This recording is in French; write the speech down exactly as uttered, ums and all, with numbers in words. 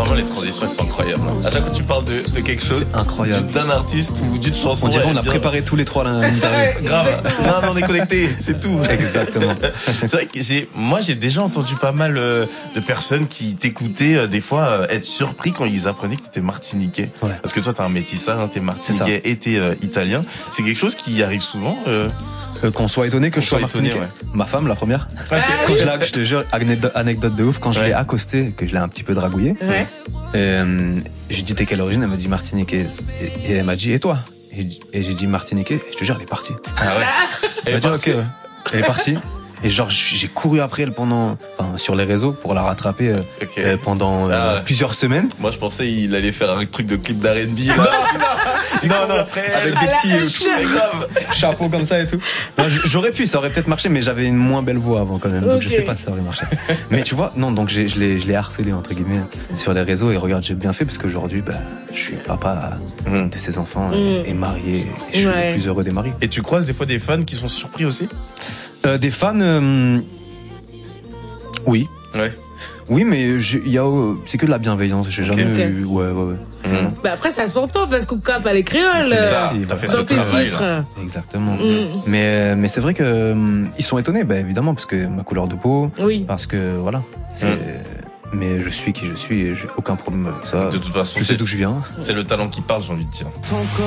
vraiment, les transitions, elles sont incroyables. À chaque fois que tu parles de, de quelque chose, c'est incroyable. d'un artiste ou d'une chanson. On dirait on a bien... préparé tous les trois l'interview. Grave. Non, mais on est connectés, c'est tout. Exactement. C'est vrai que j'ai, moi, j'ai déjà entendu pas mal euh, de personnes qui t'écoutaient euh, des fois euh, être surpris quand ils apprenaient que t'étais martiniquais. Ouais. Parce que toi, t'as un métissage, hein, t'es martiniquais et t'es euh, italien. C'est quelque chose qui arrive souvent. Euh... Euh, qu'on soit étonné que qu'on je sois soit étonné, martiniquais. ouais. Ma femme, la première. Okay. Quand je, l'ai, je te jure, anecdote, anecdote de ouf, quand je ouais. l'ai accostée, que je l'ai un petit peu dragouillée, ouais. euh, j'ai dit t'es quelle origine? Elle m'a dit martiniquaise. Et, et elle m'a dit et toi? Et, et j'ai dit martiniquais. Et je te jure, elle est partie. Ah ouais. Elle, elle m'a dit ok. Ouais. Elle est partie. Et genre j'ai couru après elle pendant, enfin, sur les réseaux pour la rattraper euh, okay. euh, pendant euh, ah, plusieurs semaines. Moi je pensais il allait faire un truc de clip d'R and B là. non non, après, avec des petits euh, tout, grave. chapeaux comme ça et tout. Non, j'aurais pu, ça aurait peut-être marché, mais j'avais une moins belle voix avant quand même, donc okay. je sais pas si ça aurait marché. Mais tu vois, non, donc j'ai, je l'ai, je l'ai harcelé entre guillemets sur les réseaux et regarde, j'ai bien fait parce qu'aujourd'hui, bah, je suis papa mmh. de ses enfants mmh. et marié. Et je suis ouais. le plus heureux des maris. Et tu croises des fois des fans qui sont surpris aussi? Euh, des fans, euh, oui. Ouais. Oui, mais il y a, c'est que de la bienveillance. J'ai jamais okay. eu, ouais, ouais, ouais. Mmh. Bah après, ça s'entend parce qu'on cap à les créoles. C'est ça. T'as fait ce travail là. Exactement. Mmh. Mais, mais c'est vrai que euh, ils sont étonnés, bah évidemment, parce que ma couleur de peau. Oui. Parce que voilà. C'est. Mmh. Mais je suis qui je suis et j'ai aucun problème avec ça. De toute façon, je sais d'où je viens. C'est le talent qui parle, j'ai envie de dire.